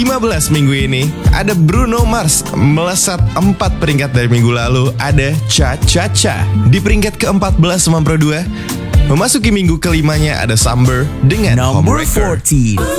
15 minggu ini ada Bruno Mars melesat 4 peringkat dari minggu lalu. Ada Cha Cha Cha di peringkat ke-14 Pro 2. Memasuki minggu kelimanya ada Summer dengan Number Homewrecker. 14.